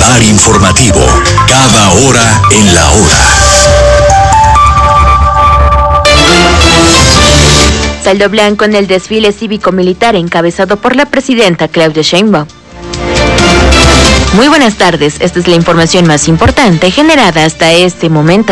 Radar informativo. Cada hora en la hora. Saldo blanco en el desfile cívico-militar encabezado por la presidenta Claudia Sheinbaum. Muy buenas tardes, esta es la información más importante generada hasta este momento.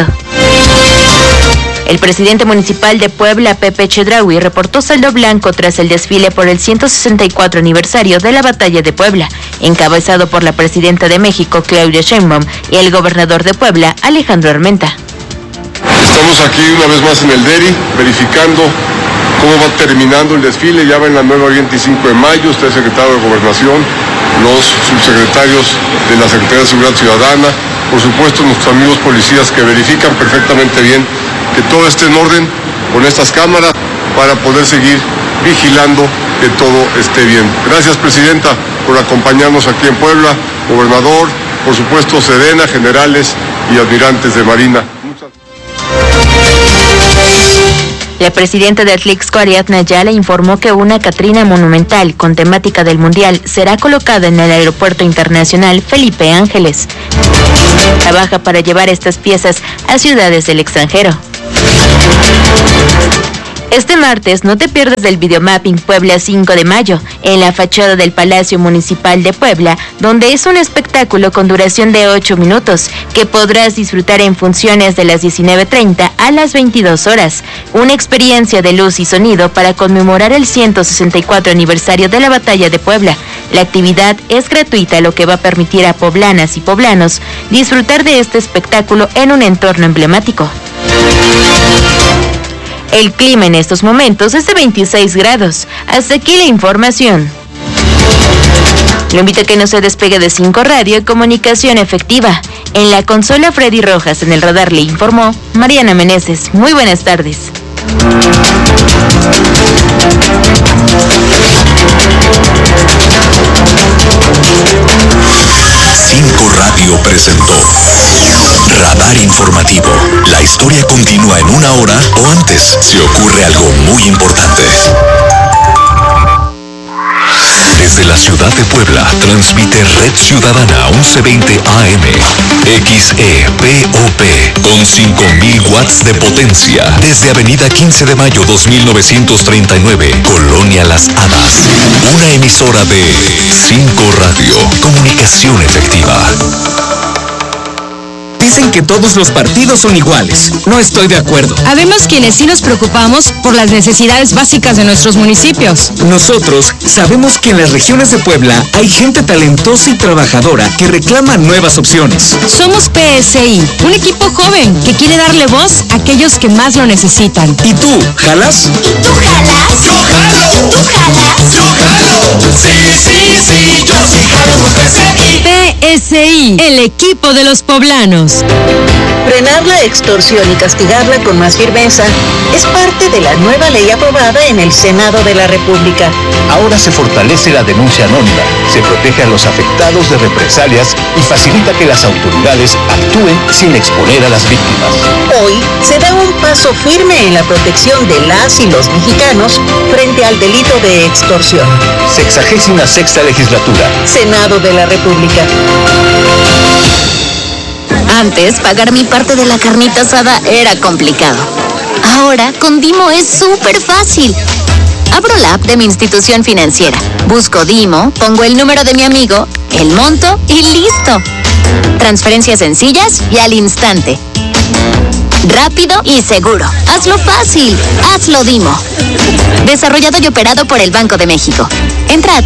El presidente municipal de Puebla, Pepe Chedraui, reportó saldo blanco tras el desfile por el 164 aniversario de la Batalla de Puebla, encabezado por la presidenta de México, Claudia Sheinbaum, y el gobernador de Puebla, Alejandro Armenta. Estamos aquí una vez más en el DERI, verificando cómo va terminando el desfile. Ya va en la nueva 25 de mayo, está el secretario de Gobernación, los subsecretarios de la Secretaría de Seguridad Ciudadana, por supuesto nuestros amigos policías que verifican perfectamente bien que todo esté en orden con estas cámaras para poder seguir vigilando que todo esté bien. Gracias, presidenta, por acompañarnos aquí en Puebla, gobernador, por supuesto Sedena, generales y almirantes de Marina. La presidenta de Atlixco, Ariadna Ayala, informó que una Catrina monumental con temática del Mundial será colocada en el Aeropuerto Internacional Felipe Ángeles. Trabaja para llevar estas piezas a ciudades del extranjero. Este martes no te pierdas del videomapping Puebla 5 de mayo, en la fachada del Palacio Municipal de Puebla, donde es un espectáculo con duración de 8 minutos, que podrás disfrutar en funciones de las 19:30 a las 22 horas. Una experiencia de luz y sonido para conmemorar el 164 aniversario de la Batalla de Puebla. La actividad es gratuita, lo que va a permitir a poblanas y poblanos disfrutar de este espectáculo en un entorno emblemático. El clima en estos momentos es de 26 grados. Hasta aquí la información. Lo invito a que no se despegue de 5 Radio, comunicación efectiva. En la consola Freddy Rojas, en el radar le informó Mariana Meneses. Muy buenas tardes. 5 Radio presentó Radar Informativo. La historia continúa en una hora o antes si ocurre algo muy importante. Desde la ciudad de Puebla, transmite Red Ciudadana 1120 AM, XEPOP, con 5000 watts de potencia, desde Avenida 15 de Mayo 2939, Colonia Las Hadas. Una emisora de 5 Radio, comunicación efectiva. Dicen que todos los partidos son iguales. No estoy de acuerdo. Habemos quienes sí nos preocupamos por las necesidades básicas de nuestros municipios. Nosotros sabemos que en las regiones de Puebla hay gente talentosa y trabajadora que reclama nuevas opciones. Somos PSI, un equipo joven que quiere darle voz a aquellos que más lo necesitan. ¿Y tú, jalas? ¿Y tú jalas? Yo jalo. ¿Tú jalas? Yo jalo. Sí, yo sí jalo con PSI. PSI, el equipo de los poblanos. Frenar la extorsión y castigarla con más firmeza es parte de la nueva ley aprobada en el Senado de la República. Ahora se fortalece la denuncia anónima, se protege a los afectados de represalias y facilita que las autoridades actúen sin exponer a las víctimas. Hoy se da un paso firme en la protección de las y los mexicanos frente al delito de extorsión. 66ª legislatura. Senado de la República. Antes, pagar mi parte de la carnita asada era complicado. Ahora, con Dimo es súper fácil. Abro la app de mi institución financiera, busco Dimo, pongo el número de mi amigo, el monto y listo. Transferencias sencillas y al instante. Rápido y seguro. Hazlo fácil. Hazlo Dimo. Desarrollado y operado por el Banco de México. Entra a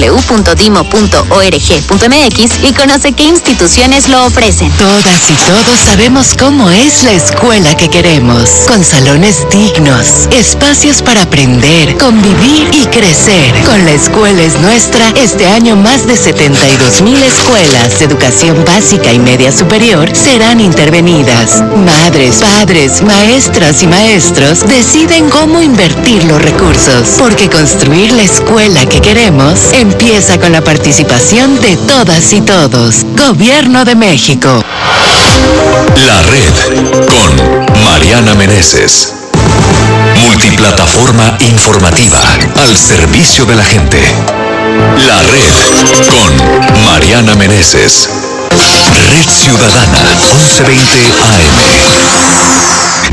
www.dimo.org.mx y conoce qué instituciones lo ofrecen. Todas y todos sabemos cómo es la escuela que queremos. Con salones dignos, espacios para aprender, convivir y crecer. Con La Escuela es Nuestra, este año más de 72,000 escuelas de educación básica y media superior serán intervenidas. Madres, padres, maestras y maestros deciden cómo invertir los recursos, porque construir la escuela que queremos empieza con la participación de todas y todos. Gobierno de México. La Red con Mariana Meneses. Multiplataforma informativa al servicio de la gente. La Red con Mariana Meneses. Red Ciudadana, 11:20 AM.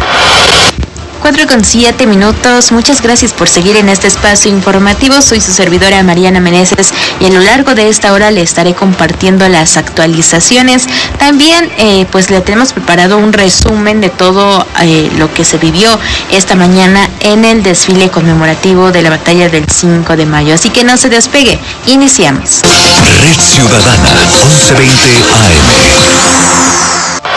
4:07. Muchas gracias por seguir en este espacio informativo. Soy su servidora Mariana Meneses y a lo largo de esta hora le estaré compartiendo las actualizaciones. También pues le tenemos preparado un resumen de todo lo que se vivió esta mañana en el desfile conmemorativo de la batalla del 5 de mayo. Así que no se despegue. Iniciamos. Red Ciudadana, 11:20 AM.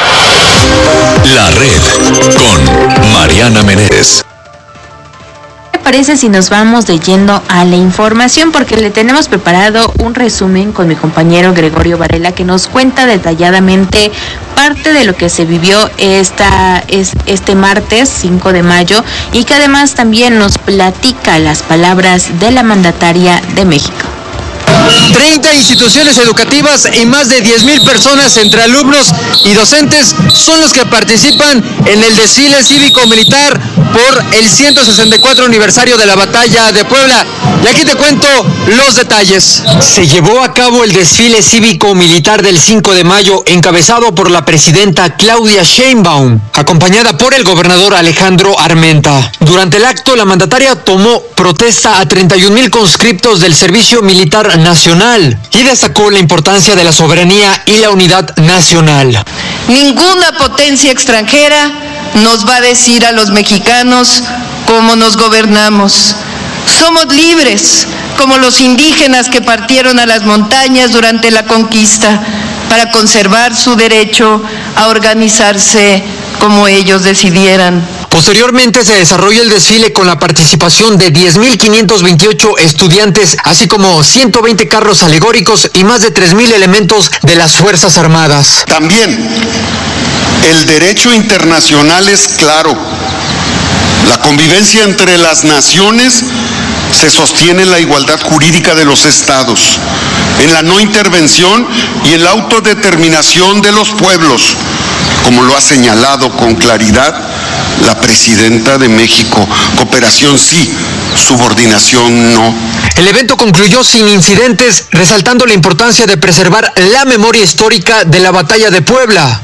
La Red con Mariana Meneses. ¿Qué te parece si nos vamos de lleno a la información? Porque le tenemos preparado un resumen con mi compañero Gregorio Varela que nos cuenta detalladamente parte de lo que se vivió este martes 5 de mayo y que además también nos platica las palabras de la mandataria de México. 30 instituciones educativas y más de 10,000 personas entre alumnos y docentes son los que participan en el desfile cívico-militar por el 164 aniversario de la batalla de Puebla. Y aquí te cuento los detalles. Se llevó a cabo el desfile cívico-militar del 5 de mayo encabezado por la presidenta Claudia Sheinbaum, acompañada por el gobernador Alejandro Armenta. Durante el acto, la mandataria tomó protesta a 31,000 conscriptos del servicio militar nacional y destacó la importancia de la soberanía y la unidad nacional. Ninguna potencia extranjera nos va a decir a los mexicanos cómo nos gobernamos. Somos libres, como los indígenas que partieron a las montañas durante la conquista para conservar su derecho a organizarse como ellos decidieran. Posteriormente se desarrolló el desfile con la participación de 10,528 estudiantes, así como 120 carros alegóricos y más de 3,000 elementos de las Fuerzas Armadas. También el derecho internacional es claro. La convivencia entre las naciones se sostiene en la igualdad jurídica de los estados, en la no intervención y en la autodeterminación de los pueblos, como lo ha señalado con claridad la presidenta de México. Cooperación sí, subordinación no. El evento concluyó sin incidentes, resaltando la importancia de preservar la memoria histórica de la batalla de Puebla.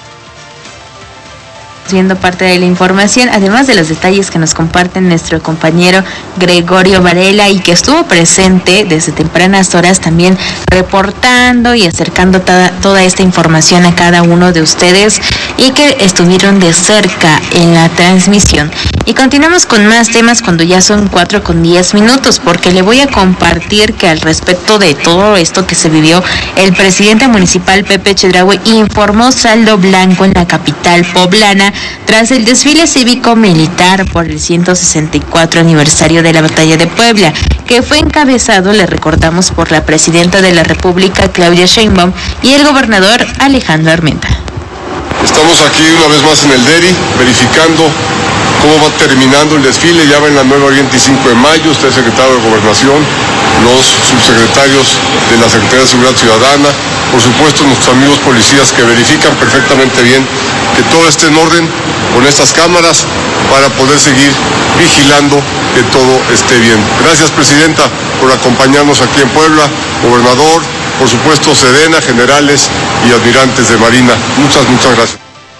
Siendo parte de la información, además de los detalles que nos comparten nuestro compañero Gregorio Varela y que estuvo presente desde tempranas horas también reportando y acercando toda esta información a cada uno de ustedes y que estuvieron de cerca en la transmisión. Y continuamos con más temas cuando ya son 4:10 porque le voy a compartir que al respecto de todo esto que se vivió, el presidente municipal Pepe Chedraui informó saldo blanco en la capital poblana tras el desfile cívico-militar por el 164 aniversario de la batalla de Puebla, que fue encabezado, le recordamos, por la presidenta de la República, Claudia Sheinbaum, y el gobernador Alejandro Armenta. Estamos aquí una vez más en el DERI, verificando cómo va terminando el desfile. Ya va en la nueva 25 de mayo, usted es secretario de Gobernación, los subsecretarios de la Secretaría de Seguridad Ciudadana, por supuesto nuestros amigos policías que verifican perfectamente bien que todo esté en orden con estas cámaras para poder seguir vigilando que todo esté bien. Gracias, presidenta, por acompañarnos aquí en Puebla, gobernador, por supuesto Sedena, generales y admirantes de Marina. Muchas gracias.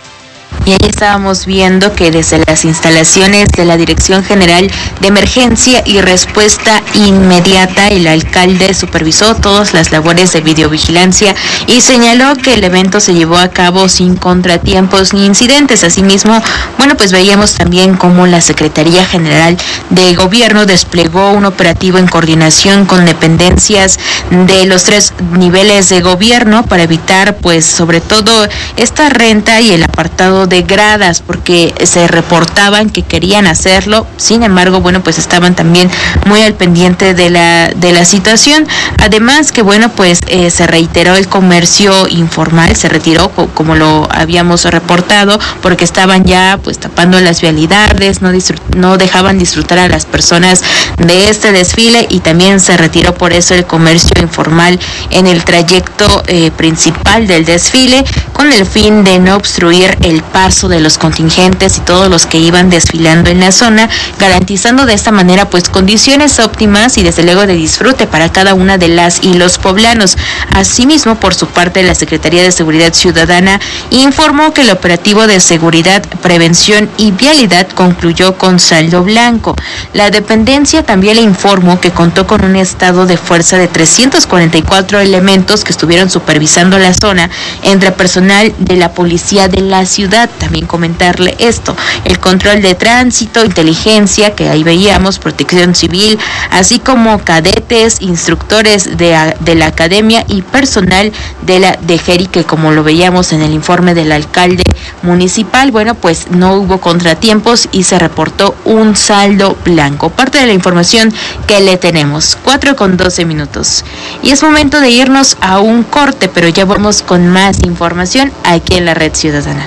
Y ahí estábamos viendo que desde las instalaciones de la Dirección General de Emergencia y Respuesta Inmediata, el alcalde supervisó todas las labores de videovigilancia y señaló que el evento se llevó a cabo sin contratiempos ni incidentes. Asimismo, pues veíamos también cómo la Secretaría General de Gobierno desplegó un operativo en coordinación con dependencias de los 3 niveles de gobierno para evitar, sobre todo esta renta y el apartado de gradas, porque se reportaban que querían hacerlo. Sin embargo, estaban también muy al pendiente de la situación. Además que se reiteró el comercio informal, se retiró como lo habíamos reportado, porque estaban ya tapando las vialidades, no dejaban disfrutar a las personas de este desfile y también se retiró por eso el comercio informal en el trayecto principal del desfile, con el fin de no obstruir el paso de los contingentes y todos los que iban desfilando en la zona, garantizando de esta manera pues condiciones óptimas y desde luego de disfrute para cada una de las y los poblanos. Asimismo, por su parte, la Secretaría de Seguridad Ciudadana informó que el operativo de seguridad, prevención y vialidad concluyó con saldo blanco. La dependencia también le informó que contó con un estado de fuerza de 344 elementos que estuvieron supervisando la zona entre personal de la policía de la ciudad. También comentarle esto, el control de tránsito, inteligencia, que ahí veíamos, protección civil, así como cadetes, instructores de la academia y personal de la DGERI, que como lo veíamos en el informe del alcalde municipal, bueno, pues no hubo contratiempos y se reportó un saldo blanco. Parte de la información que le tenemos, 4:12. Y es momento de irnos a un corte, pero ya vamos con más información aquí en la Red Ciudadana.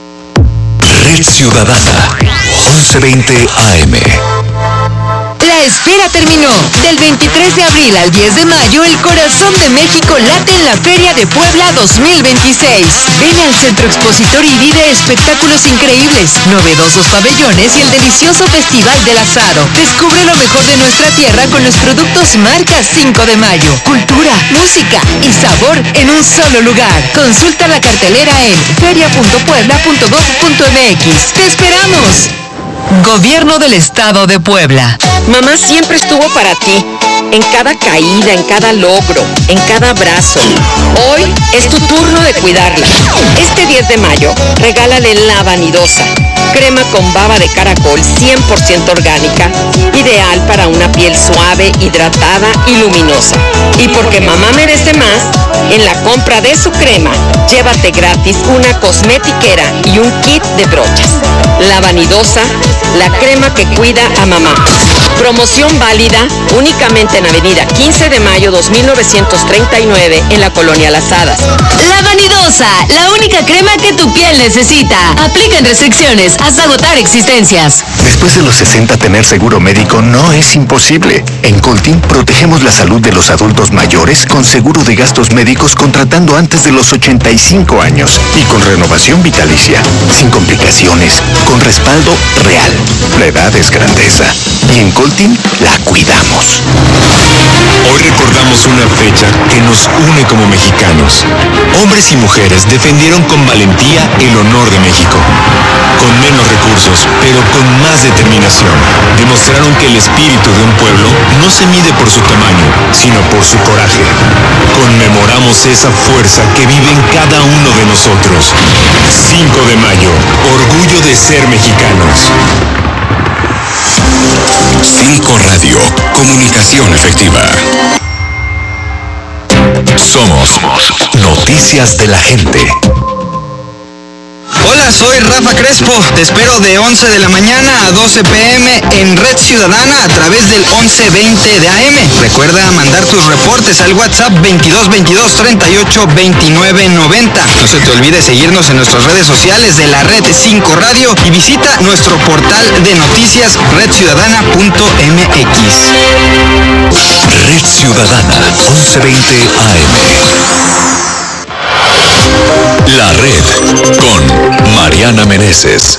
Red Ciudadana, 11:20 AM. La espera terminó. Del 23 de abril al 10 de mayo, el corazón de México late en la Feria de Puebla 2026. Ven al Centro Expositor y vive espectáculos increíbles, novedosos pabellones y el delicioso Festival del Asado. Descubre lo mejor de nuestra tierra con los productos marca 5 de mayo. Cultura, música y sabor en un solo lugar. Consulta la cartelera en feria.puebla.gov.mx. ¡Te esperamos! Gobierno del Estado de Puebla. Mamá siempre estuvo para ti, en cada caída, en cada logro, en cada abrazo. Hoy es tu turno de cuidarla. Este 10 de mayo, regálale La Vanidosa, crema con baba de caracol 100% orgánica, ideal para una piel suave, hidratada y luminosa. Y porque mamá merece más, en la compra de su crema, llévate gratis una cosmetiquera y un kit de brochas. La Vanidosa, la crema que cuida a mamá. Promoción válida únicamente en Avenida 15 de Mayo 2939 en la Colonia Las Hadas. La Vanidosa, la única crema que tu piel necesita. Aplican restricciones hasta agotar existencias. Después de los 60, tener seguro médico no es imposible. En Coltin protegemos la salud de los adultos mayores con seguro de gastos médicos contratando antes de los 85 años y con renovación vitalicia, sin complicaciones, con respaldo real. La edad es grandeza y en Coltin la cuidamos. Hoy recordamos una fecha que nos une como mexicanos. Hombres y mujeres defendieron con valentía el honor de México. Con menos recursos, pero con más determinación, demostraron que el espíritu de un pueblo no se mide por su tamaño, sino por su coraje. Conmemoramos esa fuerza que vive en cada uno de nosotros. 5 de mayo, orgullo de ser mexicanos. 5 Radio, comunicación efectiva. Somos Noticias de la Gente. Hola, soy Rafa Crespo. Te espero de 11 de la mañana a 12 p.m. en Red Ciudadana a través del 1120 de AM. Recuerda mandar tus reportes al WhatsApp 2222 38 29 90. No se te olvide seguirnos en nuestras redes sociales de la Red 5 Radio y visita nuestro portal de noticias redciudadana.mx. Red Ciudadana, 1120 AM. La Red con Mariana Meneses.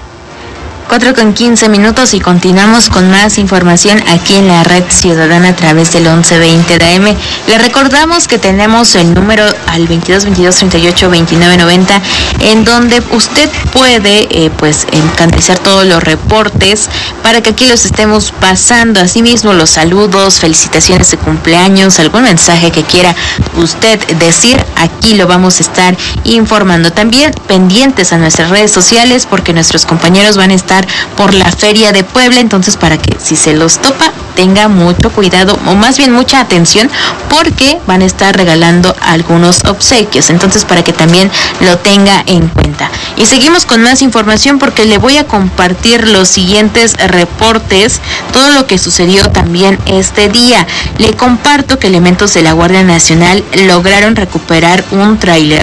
4:15 y continuamos con más información aquí en la Red Ciudadana a través del 1120 de AM. Le recordamos que tenemos el número al 2222 38 29 90 en donde usted puede canalizar todos los reportes para que aquí los estemos pasando. Asimismo, los saludos, felicitaciones de cumpleaños, algún mensaje que quiera usted decir, aquí lo vamos a estar informando. También pendientes a nuestras redes sociales porque nuestros compañeros van a estar por la Feria de Puebla, entonces para que si se los topa tenga mucho cuidado o más bien mucha atención porque van a estar regalando algunos obsequios, entonces para que también lo tenga en cuenta. Y seguimos con más información porque le voy a compartir los siguientes reportes, todo lo que sucedió también este día. Le comparto que elementos de la Guardia Nacional lograron recuperar un tráiler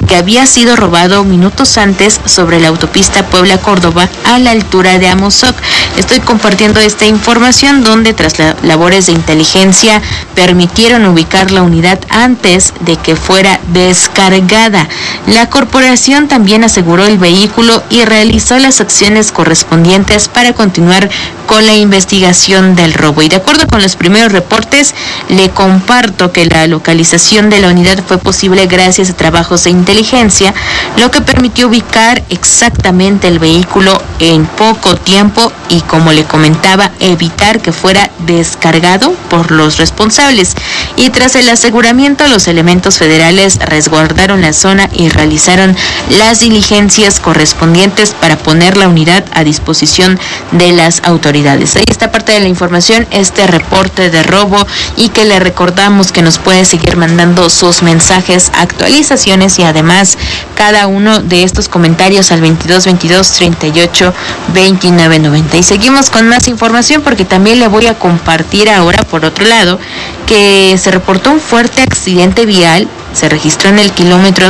que había sido robado minutos antes sobre la autopista Puebla-Córdoba a la altura de Amozoc. Estoy compartiendo esta información donde tras labores de inteligencia permitieron ubicar la unidad antes de que fuera descargada. La corporación también aseguró el vehículo y realizó las acciones correspondientes para continuar con la investigación del robo. Y de acuerdo con los primeros reportes, le comparto que la localización de la unidad fue posible gracias a trabajos de inteligencia, lo que permitió ubicar exactamente el vehículo en poco tiempo y, como le comentaba, evitar que fuera descargado por los responsables. Y tras el aseguramiento, los elementos federales resguardaron la zona y realizaron las diligencias correspondientes para poner la unidad a disposición de las autoridades. Ahí está parte de la información, este reporte de robo, y que le recordamos que nos puede seguir mandando sus mensajes, actualizaciones y además cada uno de estos comentarios al 2222 38 29 90. Y seguimos con más información porque también le voy a compartir ahora, por otro lado, que se reportó un fuerte accidente vial. Se registró en el kilómetro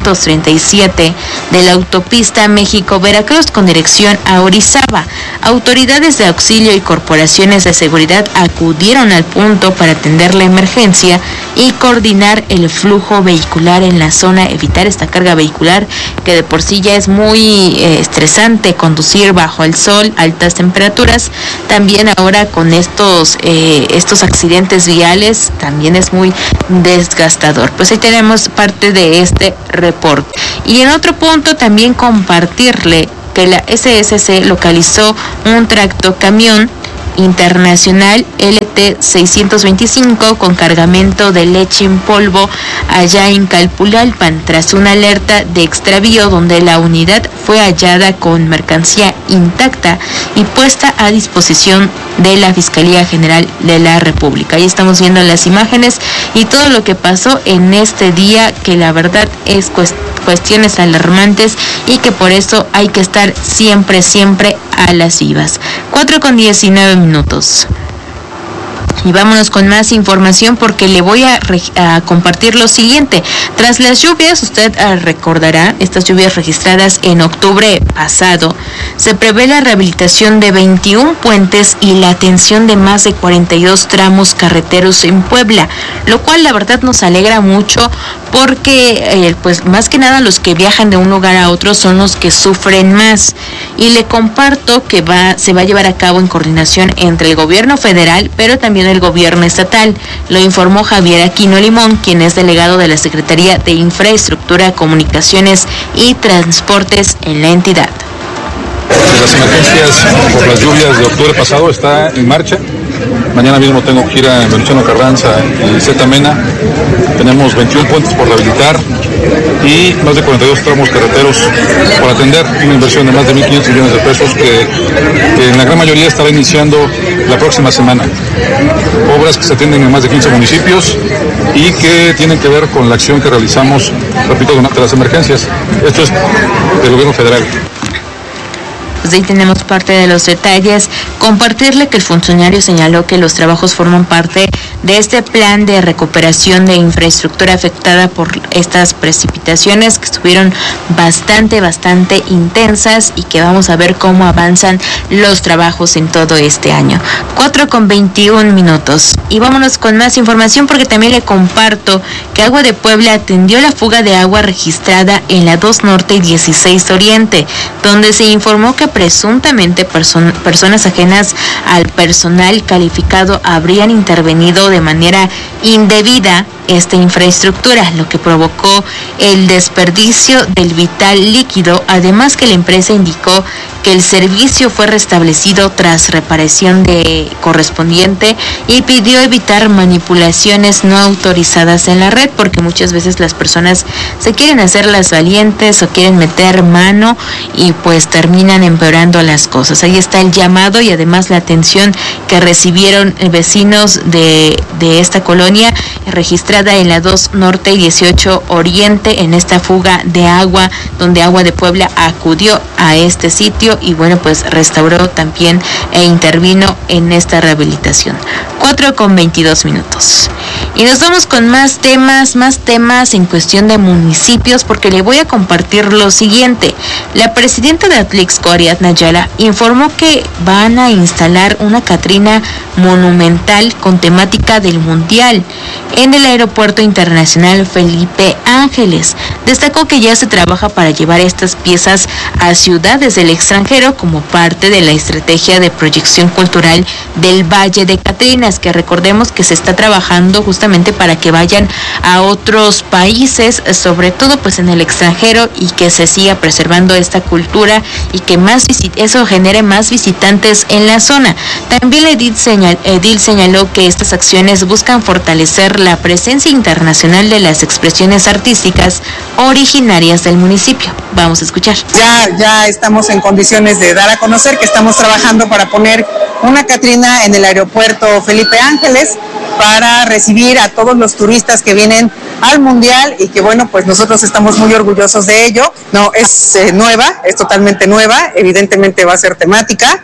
237 de la autopista México-Veracruz con dirección a Orizaba. Autoridades de auxilio y corporaciones de seguridad acudieron al punto para atender la emergencia y coordinar el flujo vehicular en la zona, evitar esta carga vehicular que de por sí ya es muy estresante conducir bajo el sol, altas temperaturas. También ahora con estos accidentes viales también es muy desgastador. Pues ahí tenemos parte de este reporte. Y en otro punto también compartirle que la SSC localizó un tractocamión internacional LT-625 con cargamento de leche en polvo allá en Calpulalpan, tras una alerta de extravío donde la unidad fue hallada con mercancía intacta y puesta a disposición de la Fiscalía General de la República. Ahí estamos viendo las imágenes y todo lo que pasó en este día, que la verdad es cuestiones alarmantes y que por eso hay que estar siempre a las vivas. 4:19 minutos. Y vámonos con más información porque le voy a compartir lo siguiente. Tras las lluvias, usted recordará, estas lluvias registradas en octubre pasado, se prevé la rehabilitación de 21 puentes y la atención de más de 42 tramos carreteros en Puebla, lo cual la verdad nos alegra mucho porque pues más que nada los que viajan de un lugar a otro son los que sufren más. Y le comparto que se va a llevar a cabo en coordinación entre el gobierno federal, pero también el gobierno estatal. Lo informó Javier Aquino Limón, quien es delegado de la Secretaría de Infraestructura, Comunicaciones y Transportes en la entidad. Las emergencias por las lluvias de octubre pasado está en marcha. Mañana mismo tengo que ir a Venustiano Carranza y Zeta Mena. Tenemos 21 puentes por rehabilitar y más de 42 tramos carreteros por atender. Una inversión de más de 1.500 millones de pesos que en la gran mayoría estará iniciando la próxima semana. Obras que se atienden en más de 15 municipios y que tienen que ver con la acción que realizamos, repito, durante las emergencias. Esto es del gobierno federal. Pues ahí tenemos parte de los detalles. Compartirle que el funcionario señaló que los trabajos forman parte de este plan de recuperación de infraestructura afectada por estas precipitaciones que estuvieron bastante intensas y que vamos a ver cómo avanzan los trabajos en todo este año. 4:21 minutos. Y vámonos con más información porque también le comparto que Agua de Puebla atendió la fuga de agua registrada en la 2 Norte y 16 Oriente, donde se informó que presuntamente personas ajenas al personal calificado habrían intervenido de manera indebida esta infraestructura, lo que provocó el desperdicio del vital líquido. Además que la empresa indicó que el servicio fue restablecido tras reparación correspondiente y pidió evitar manipulaciones no autorizadas en la red, porque muchas veces las personas se quieren hacer las valientes o quieren meter mano y pues terminan empeorando las cosas. Ahí está el llamado y además además la atención que recibieron vecinos de esta colonia registrada en la 2 Norte y 18 Oriente en esta fuga de agua, donde Agua de Puebla acudió a este sitio y bueno, pues restauró también e intervino en esta rehabilitación. 4:22. Y nos vamos con más temas en cuestión de municipios, porque le voy a compartir lo siguiente. La presidenta de Atlixco, Ariadna Ayala, informó que van a instalar una catrina monumental con temática del Mundial en el Aeropuerto Internacional Felipe Ángeles. Destacó que ya se trabaja para llevar estas piezas a ciudades del extranjero como parte de la estrategia de proyección cultural del Valle de Catrinas, que recordemos que se está trabajando justamente para que vayan a otros países, sobre todo pues en el extranjero, y que se siga preservando esta cultura y que eso genere más visitantes en la zona. También la edil señaló que estas acciones buscan fortalecer la presencia internacional de las expresiones artísticas originarias del municipio. Vamos a escuchar. Ya estamos en condiciones de dar a conocer que estamos trabajando para poner una catrina en el aeropuerto Felipe Ángeles para recibir a todos los turistas que vienen al Mundial, y que bueno, pues nosotros estamos muy orgullosos de ello. No es nueva, es totalmente nueva, evidentemente va a ser temática,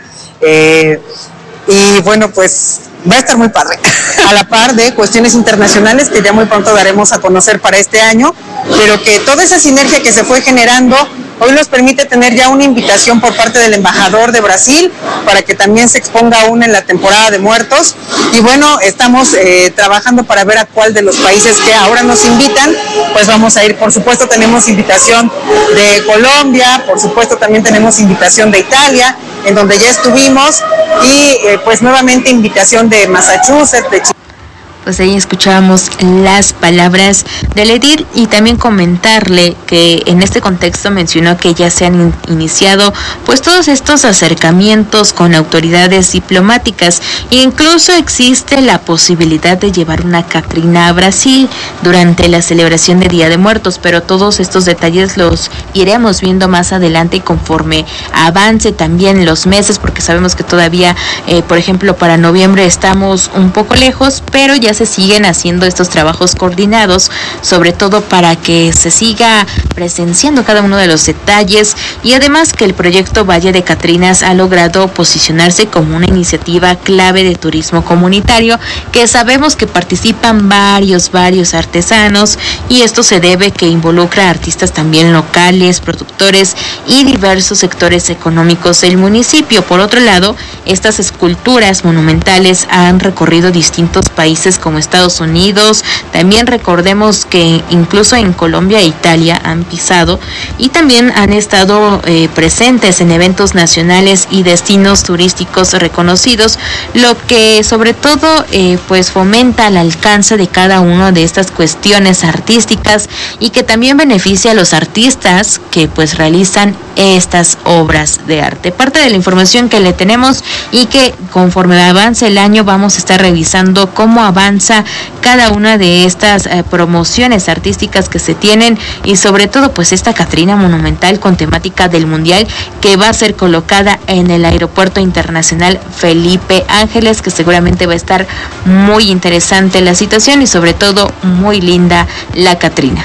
y bueno, pues va a estar muy padre, a la par de cuestiones internacionales que ya muy pronto daremos a conocer para este año, pero que toda esa sinergia que se fue generando hoy nos permite tener ya una invitación por parte del embajador de Brasil para que también se exponga aún en la temporada de muertos. Y bueno, estamos trabajando para ver a cuál de los países que ahora nos invitan, pues vamos a ir. Por supuesto tenemos invitación de Colombia, por supuesto también tenemos invitación de Italia, en donde ya estuvimos, y pues nuevamente invitación de Massachusetts, de Chile. Pues ahí escuchábamos las palabras del edil, y también comentarle que en este contexto mencionó que ya se han iniciado pues todos estos acercamientos con autoridades diplomáticas, e incluso existe la posibilidad de llevar una catrina a Brasil durante la celebración de Día de Muertos, pero todos estos detalles los iremos viendo más adelante y conforme avance también los meses, porque sabemos que todavía, por ejemplo, para noviembre estamos un poco lejos, pero ya se siguen haciendo estos trabajos coordinados, sobre todo para que se siga presenciando cada uno de los detalles, y además que el proyecto Valle de Catrinas ha logrado posicionarse como una iniciativa clave de turismo comunitario, que sabemos que participan varios artesanos, y esto se debe que involucra a artistas también locales, productores y diversos sectores económicos del municipio. Por otro lado, estas esculturas monumentales han recorrido distintos países como Estados Unidos, también recordemos que incluso en Colombia e Italia han pisado, y también han estado presentes en eventos nacionales y destinos turísticos reconocidos, lo que sobre todo pues fomenta el alcance de cada una de estas cuestiones artísticas, y que también beneficia a los artistas que pues realizan estas obras de arte. Parte de la información que le tenemos, y que conforme avance el año vamos a estar revisando cómo avanza cada una de estas promociones artísticas que se tienen, y sobre todo pues esta catrina monumental con temática del Mundial, que va a ser colocada en el Aeropuerto Internacional Felipe Ángeles, que seguramente va a estar muy interesante la situación y sobre todo muy linda la catrina.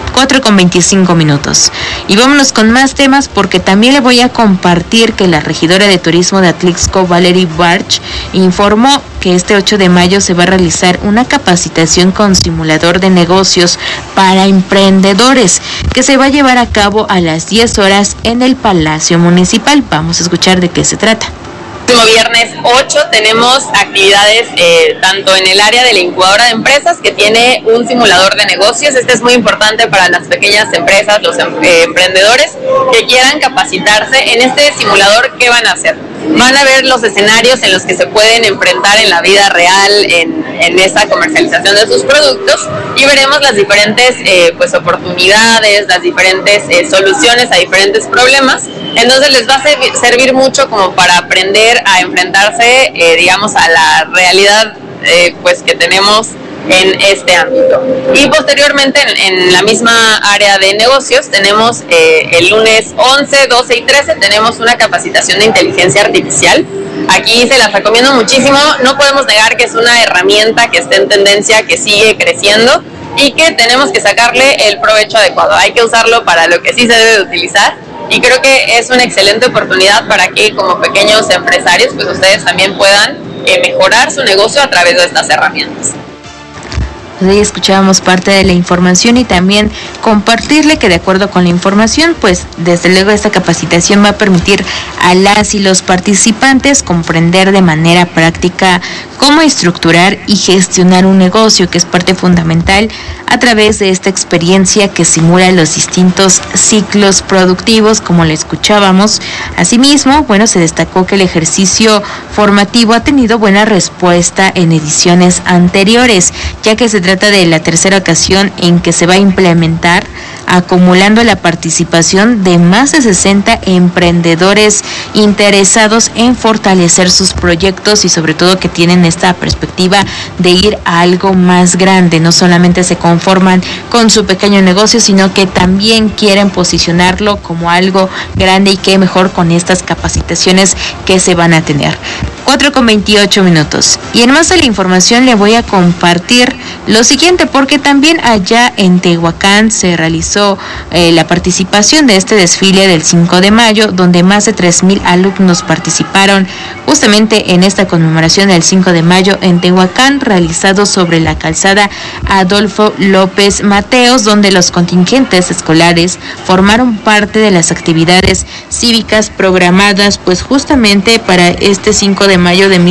4:25. Y vámonos con más temas, porque también le voy a compartir que la regidora de Turismo de Atlixco, Valerie Barch, informó que este 8 de mayo se va a realizar una capacitación con simulador de negocios para emprendedores, que se va a llevar a cabo a las 10 horas en el Palacio Municipal. Vamos a escuchar de qué se trata. El próximo viernes 8 tenemos actividades tanto en el área de la incubadora de empresas, que tiene un simulador de negocios. Este es muy importante para las pequeñas empresas, los emprendedores que quieran capacitarse. En este simulador, ¿qué van a hacer? Van a ver los escenarios en los que se pueden enfrentar en la vida real en esta comercialización de sus productos, y veremos las diferentes pues oportunidades, las diferentes soluciones a diferentes problemas. Entonces les va a servir mucho como para aprender a enfrentarse, digamos, a la realidad pues que tenemos en este ámbito. Y posteriormente en la misma área de negocios tenemos el lunes 11, 12 y 13 tenemos una capacitación de inteligencia artificial Aquí se las recomiendo muchísimo. No podemos negar que es una herramienta que está en tendencia, que sigue creciendo y que tenemos que sacarle el provecho adecuado. Hay que usarlo para lo que sí se debe de utilizar y creo que es una excelente oportunidad para que como pequeños empresarios pues ustedes también puedan mejorar su negocio a través de estas herramientas. Ahí escuchábamos parte de la información y también compartirle que de acuerdo con la información, pues desde luego esta capacitación va a permitir a las y los participantes comprender de manera práctica cómo estructurar y gestionar un negocio, que es parte fundamental a través de esta experiencia que simula los distintos ciclos productivos, como le escuchábamos. Asimismo, bueno, se destacó que el ejercicio formativo ha tenido buena respuesta en ediciones anteriores, ya que se trata de la tercera ocasión en que se va a implementar, acumulando la participación de más de 60 emprendedores interesados en fortalecer sus proyectos y sobre todo que tienen esta perspectiva de ir a algo más grande. No solamente se conforman con su pequeño negocio, sino que también quieren posicionarlo como algo grande, y qué mejor con estas capacitaciones que se van a tener. 4:28. Y en más de la información le voy a compartir lo siguiente, porque también allá en Tehuacán se realizó la participación de este desfile del 5 de mayo, donde más de 3,000 alumnos participaron justamente en esta conmemoración del 5 de mayo en Tehuacán, realizado sobre la calzada Adolfo López Mateos, donde los contingentes escolares formaron parte de las actividades cívicas programadas pues justamente para este 5 de mayo de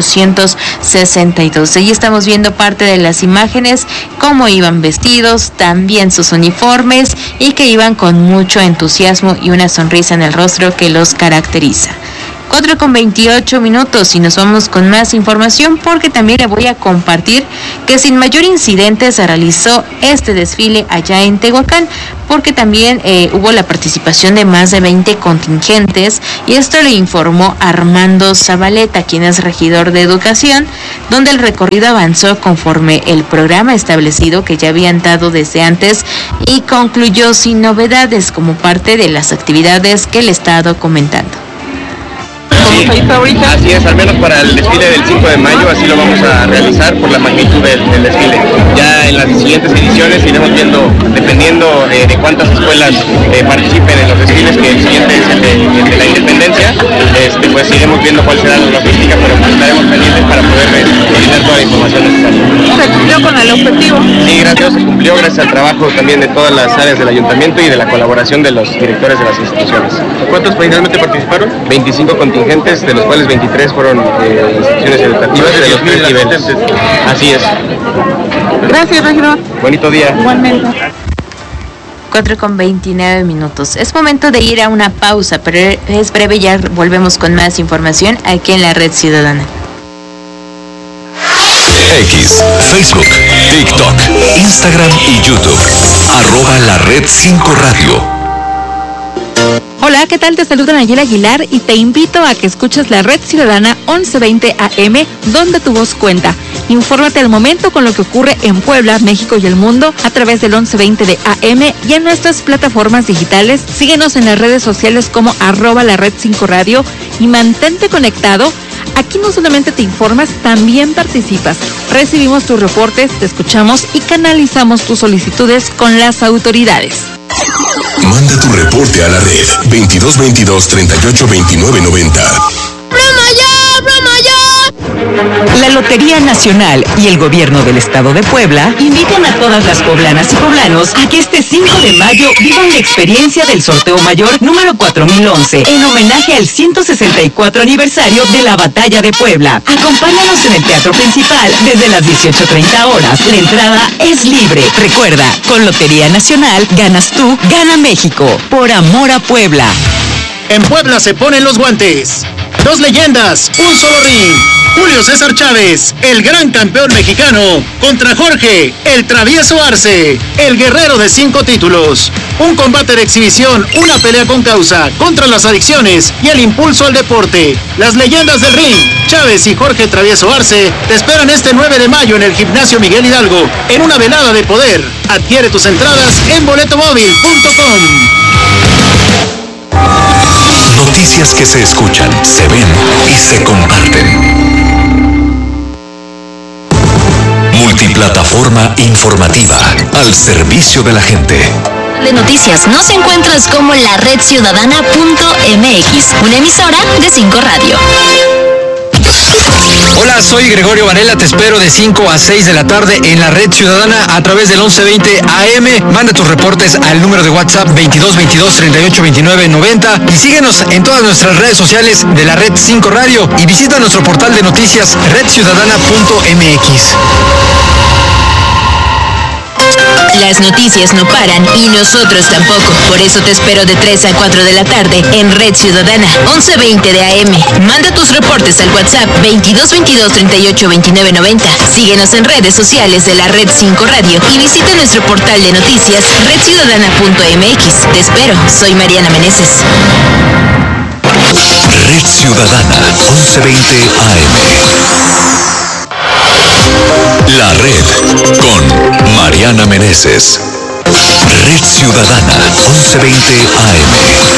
1862. Ahí estamos viendo parte de las imágenes, cómo iban vestidos, también sus uniformes, y que iban con mucho entusiasmo y una sonrisa en el rostro que los caracteriza. 4:28 y nos vamos con más información, porque también le voy a compartir que sin mayor incidente se realizó este desfile allá en Tehuacán, porque también hubo la participación de más de 20 contingentes, y esto le informó Armando Zabaleta, quien es regidor de Educación, donde el recorrido avanzó conforme el programa establecido que ya habían dado desde antes y concluyó sin novedades como parte de las actividades que le he estado comentando. Sí, así es, al menos para el desfile del 5 de mayo, así lo vamos a realizar por la magnitud del desfile. Ya en las siguientes ediciones iremos viendo, dependiendo de cuántas escuelas participen en los desfiles, que el siguiente es el de la Independencia, pues iremos viendo cuál será la logística, pero pues estaremos pendientes para poder brindar toda la información necesaria. ¿Se cumplió con el objetivo? Sí, gracias, se cumplió gracias al trabajo también de todas las áreas del ayuntamiento y de la colaboración de los directores de las instituciones. ¿Cuántos finalmente participaron? 25 contingentes, de los cuales 23 fueron instituciones educativas de los 3 niveles. Así es. Gracias, regidor. Bonito día. Igualmente. 4:29. Es momento de ir a una pausa, pero es breve, ya volvemos con más información aquí en la Red Ciudadana. X, Facebook, TikTok, Instagram y YouTube. @LaRed5Radio. Hola, ¿qué tal? Te saluda Nayela Aguilar y te invito a que escuches la Red Ciudadana 1120 AM, donde tu voz cuenta. Infórmate al momento con lo que ocurre en Puebla, México y el mundo a través del 1120 de AM y en nuestras plataformas digitales. Síguenos en las redes sociales como @LaRed5Radio y mantente conectado. Aquí no solamente te informas, también participas. Recibimos tus reportes, te escuchamos y canalizamos tus solicitudes con las autoridades. Manda tu reporte a la red 2222-382990. ¡Broma ya! ¡Broma ya! La Lotería Nacional y el Gobierno del Estado de Puebla invitan a todas las poblanas y poblanos a que este 5 de mayo vivan la experiencia del sorteo mayor número 4011 en homenaje al 164 aniversario de la Batalla de Puebla. Acompáñanos en el teatro principal desde las 18:30 horas. La entrada es libre. Recuerda, con Lotería Nacional ganas tú, gana México. Por amor a Puebla. En Puebla se ponen los guantes. 2 leyendas, un solo ring. Julio César Chávez, el gran campeón mexicano, contra Jorge, el travieso Arce, el guerrero de 5 títulos. Un combate de exhibición, una pelea con causa, contra las adicciones y el impulso al deporte. Las leyendas del ring, Chávez y Jorge Travieso Arce, te esperan este 9 de mayo en el Gimnasio Miguel Hidalgo, en una velada de poder. Adquiere tus entradas en boletomóvil.com. Noticias que se escuchan, se ven y se comparten. Multiplataforma informativa al servicio de la gente. De noticias nos encuentras como la redciudadana.mx, una emisora de 5 Radio. Hola, soy Gregorio Varela, te espero de 5 a 6 de la tarde en la Red Ciudadana a través del 1120 AM. Manda tus reportes al número de WhatsApp 2222 38 29 90 y síguenos en todas nuestras redes sociales de la Red 5 Radio y visita nuestro portal de noticias redciudadana.mx. Las noticias no paran y nosotros tampoco. Por eso te espero de 3 a 4 de la tarde en Red Ciudadana, 1120 de AM. Manda tus reportes al WhatsApp 2222 38 29 90. Síguenos en redes sociales de la Red 5 Radio y visita nuestro portal de noticias redciudadana.mx. Te espero, soy Mariana Meneses. Red Ciudadana, 1120 AM. La Red con Mariana Meneses. Red Ciudadana, 1120 AM.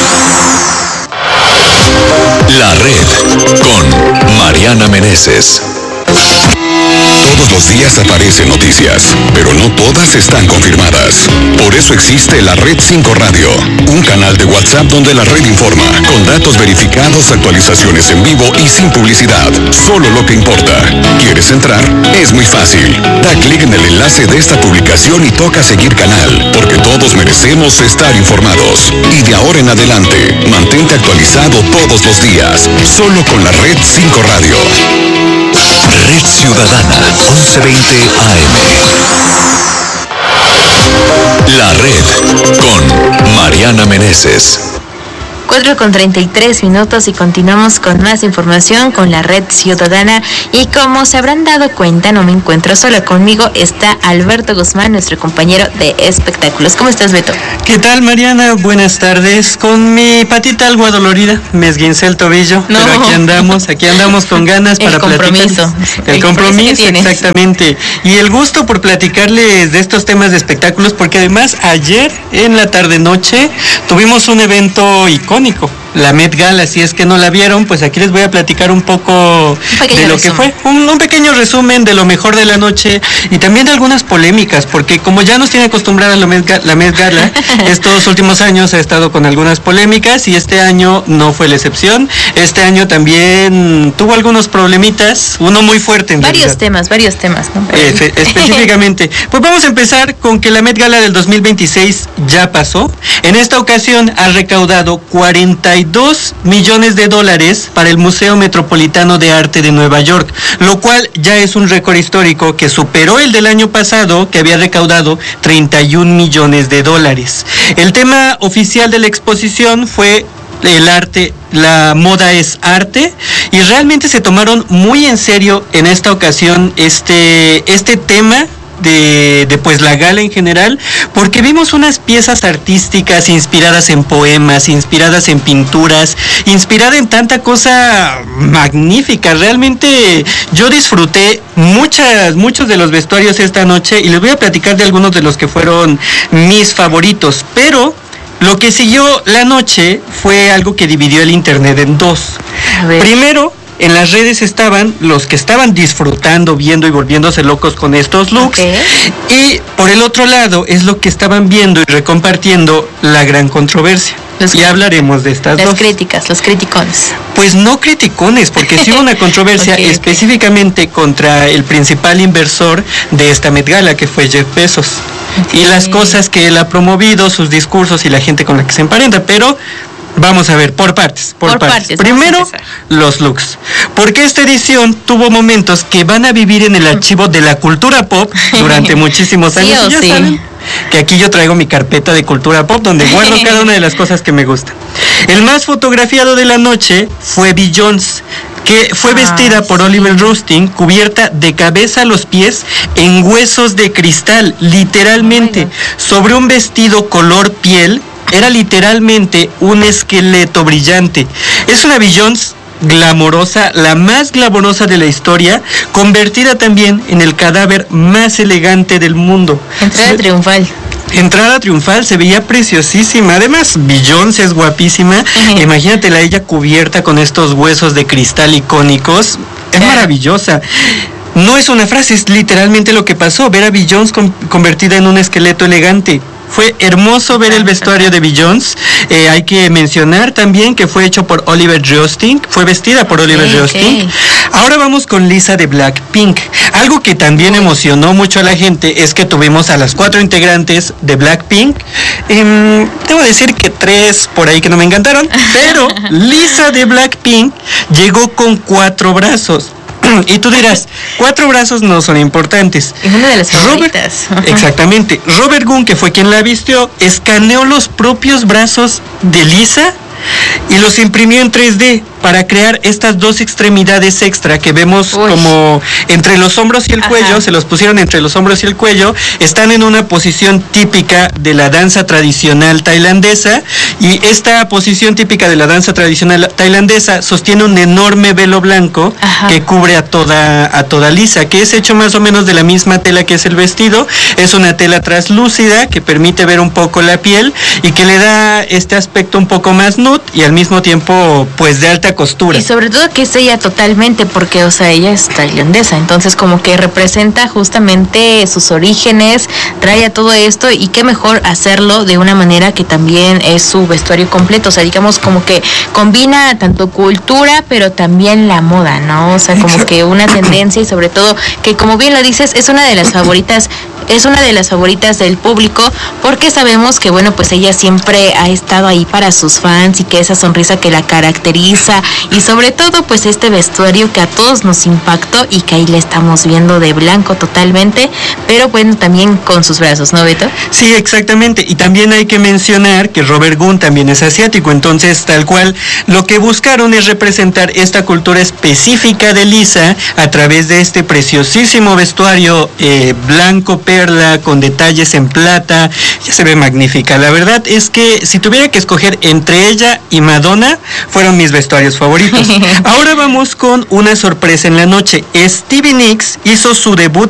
La Red con Mariana Meneses. Todos los días aparecen noticias, pero no todas están confirmadas. Por eso existe la Red 5 Radio, un canal de WhatsApp donde la red informa, con datos verificados, actualizaciones en vivo y sin publicidad. Solo lo que importa. ¿Quieres entrar? Es muy fácil. Da clic en el enlace de esta publicación y toca seguir canal, porque todos merecemos estar informados. Y de ahora en adelante, mantente actualizado todos los días, solo con la Red 5 Radio. Red Ciudadana, 1120 AM. La Red con Mariana Meneses. 4:33 y continuamos con más información con la Red Ciudadana. Y como se habrán dado cuenta, no me encuentro sola. Conmigo está Alberto Guzmán, nuestro compañero de espectáculos. ¿Cómo estás, Beto? ¿Qué tal, Mariana? Buenas tardes. Con mi patita algo adolorida, me esguincé el tobillo, pero aquí andamos con ganas para platicar. El compromiso, exactamente. Y el gusto por platicarles de estos temas de espectáculos, porque además ayer en la tarde-noche tuvimos un evento icónico, la Met Gala. Si es que no la vieron, pues aquí les voy a platicar un poco de lo que fue, un pequeño resumen de lo mejor de la noche y también de algunas polémicas, porque como ya nos tiene acostumbrada la Met Gala, estos últimos años ha estado con algunas polémicas y este año no fue la excepción. Este año también tuvo algunos problemitas, uno muy fuerte en varios temas, ¿no? Específicamente. Pues vamos a empezar con que la Met Gala del 2026 ya pasó. En esta ocasión ha recaudado 42 millones de dólares para el Museo Metropolitano de Arte de Nueva York, lo cual ya es un récord histórico que superó el del año pasado, que había recaudado 31 millones de dólares. El tema oficial de la exposición fue el arte, la moda es arte, y realmente se tomaron muy en serio en esta ocasión este tema de pues la gala en general, porque vimos unas piezas artísticas inspiradas en poemas, inspiradas en pinturas, inspirada en tanta cosa magnífica. Realmente yo disfruté muchos de los vestuarios esta noche y les voy a platicar de algunos de los que fueron mis favoritos, pero lo que siguió la noche fue algo que dividió el internet en dos. Primero, en las redes estaban los que estaban disfrutando, viendo y volviéndose locos con estos looks. Y por el otro lado es lo que estaban viendo y recompartiendo la gran controversia. Y hablaremos de estas dos. Las críticas, los criticones. Pues no criticones, porque sí hubo una controversia específicamente contra el principal inversor de esta Met Gala, que fue Jeff Bezos. Y las cosas que él ha promovido, sus discursos y la gente con la que se emparenta, pero vamos a ver, por partes. Primero, los looks. Porque esta edición tuvo momentos que van a vivir en el archivo de la cultura pop durante muchísimos años. Y ya saben que aquí yo traigo mi carpeta de cultura pop donde guardo cada una de las cosas que me gustan. El más fotografiado de la noche fue Beyoncé, que fue vestida por Oliver Rustin, cubierta de cabeza a los pies en huesos de cristal, literalmente, sobre un vestido color piel. Era literalmente un esqueleto brillante. Es una Beyoncé glamorosa, la más glamorosa de la historia, convertida también en el cadáver más elegante del mundo. Entrada triunfal. entrada triunfal se veía preciosísima. Además, Beyoncé es guapísima. Imagínatela ella cubierta con estos huesos de cristal icónicos. Es maravillosa. No es una frase, es literalmente lo que pasó. Ver a Beyoncé convertida en un esqueleto elegante. Fue hermoso ver el vestuario de Beyoncé. Hay que mencionar también que fue hecho por Oliver Josting. Fue vestida por Oliver Josting. Ahora vamos con Lisa de Blackpink. Algo que también emocionó mucho a la gente es que tuvimos a las 4 integrantes de Blackpink. Debo decir que 3 por ahí que no me encantaron. Pero Lisa de Blackpink llegó con 4 brazos. Y tú dirás, 4 brazos no son importantes. Es una de las favoritas. Exactamente. Robert Gunn, que fue quien la vistió, escaneó los propios brazos de Lisa y los imprimió en 3D para crear estas 2 extremidades extra que vemos como entre los hombros y el cuello. Se los pusieron entre los hombros y el cuello. Están en una posición típica de la danza tradicional tailandesa, y esta posición típica de la danza tradicional tailandesa sostiene un enorme velo blanco que cubre a toda Lisa, que es hecho más o menos de la misma tela que es el vestido. Es una tela translúcida que permite ver un poco la piel y que le da este aspecto un poco más nude y al mismo tiempo pues de alta costura. Y sobre todo que es ella totalmente, porque o sea, ella es tailandesa, entonces como que representa justamente sus orígenes, trae a todo esto, y qué mejor hacerlo de una manera que también es su vestuario completo, o sea, digamos como que combina tanto cultura pero también la moda, ¿no? O sea, como que una tendencia, y sobre todo que, como bien lo dices, es una de las favoritas del público, porque sabemos que, bueno, pues ella siempre ha estado ahí para sus fans, y que esa sonrisa que la caracteriza, y sobre todo pues este vestuario que a todos nos impactó, y que ahí le estamos viendo de blanco totalmente, pero bueno, también con sus brazos, ¿no, Beto? Sí, exactamente. Y también hay que mencionar que Robert Gunn también es asiático, entonces tal cual lo que buscaron es representar esta cultura específica de Lisa a través de este preciosísimo vestuario blanco perla con detalles en plata. Ya se ve magnífica. La verdad es que si tuviera que escoger entre ella y Madonna, fueron mis vestuarios favoritos. Ahora vamos con una sorpresa en la noche. Stevie Nicks hizo su debut